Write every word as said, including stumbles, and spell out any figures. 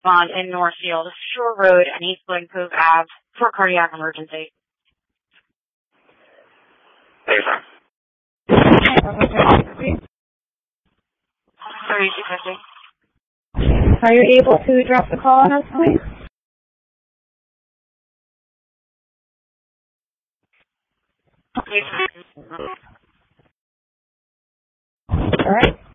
respond in Northfield, Shore Road, and East Glen Cove Ave for cardiac emergency. Thanks, sir. thirty-two fifty. Are you able to drop the call on us, please? All right.